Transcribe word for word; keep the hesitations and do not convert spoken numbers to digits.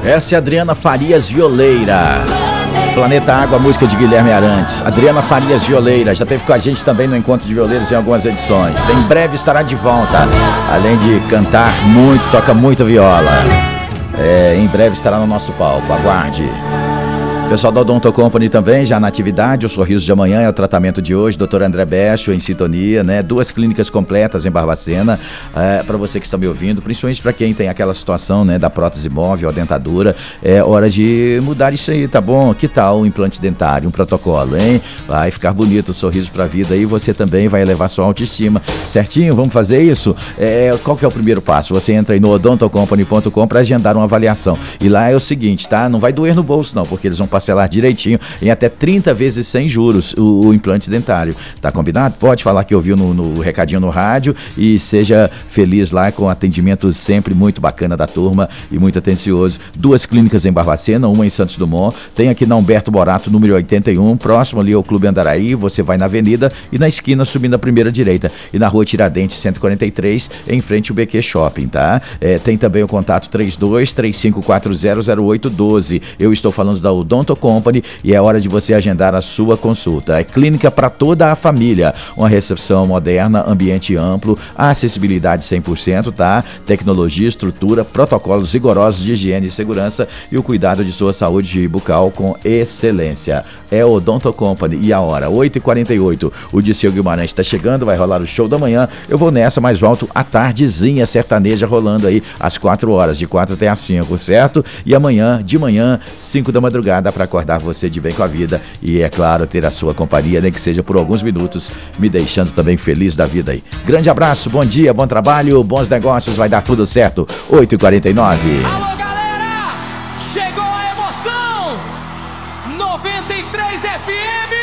Essa é a Adriana Farias Violeira. Planeta Água, música de Guilherme Arantes. Adriana Farias Violeira, já esteve com a gente também no Encontro de Violeiros em algumas edições. Em breve estará de volta. Além de cantar muito, toca muito viola. É, em breve estará no nosso palco, aguarde. Pessoal da Odonto Company também, já na atividade, o Sorriso de Amanhã é o tratamento de hoje, doutor André Becho em sintonia, né? Duas clínicas completas em Barbacena, é, para você que está me ouvindo, principalmente para quem tem aquela situação, né, da prótese móvel, a dentadura, é hora de mudar isso aí, tá bom? Que tal um implante dentário, um protocolo, hein? Vai ficar bonito o sorriso pra vida e você também vai elevar sua autoestima, certinho? Vamos fazer isso? É, qual que é o primeiro passo? Você entra aí no odonto company ponto com para agendar uma avaliação, e lá é o seguinte, tá? Não vai doer no bolso não, porque eles vão parcelar direitinho em até trinta vezes sem juros o, o implante dentário. Tá combinado? Pode falar que ouviu no, no recadinho no rádio e seja feliz lá com atendimento sempre muito bacana da turma e muito atencioso. Duas clínicas em Barbacena, uma em Santos Dumont, tem aqui na Humberto Morato, número oitenta e um, próximo ali ao Clube Andaraí. Você vai na avenida e na esquina subindo a primeira direita, e na rua Tiradentes cento e quarenta e três, em frente ao B Q Shopping, tá? É, tem também o contato três dois três cinco quatro zero zero oito um dois. Eu estou falando da Odonto Company e é hora de você agendar a sua consulta. É clínica para toda a família, uma recepção moderna, ambiente amplo, acessibilidade cem por cento, tá? Tecnologia, estrutura, protocolos rigorosos de higiene e segurança e o cuidado de sua saúde bucal com excelência. É Odonto Company e a hora oito e quarenta e oito. O Disseu Guimarães está chegando, vai rolar o show da manhã. Eu vou nessa, mas volto à tardezinha sertaneja rolando aí às quatro horas, de quatro até às cinco, certo? E amanhã, de manhã, cinco da madrugada, para acordar você de bem com a vida e, é claro, ter a sua companhia, nem que seja por alguns minutos, me deixando também feliz da vida aí. Grande abraço, bom dia, bom trabalho, bons negócios, vai dar tudo certo. oito e quarenta e nove. Alô, galera! Chegou a emoção! noventa e três F M!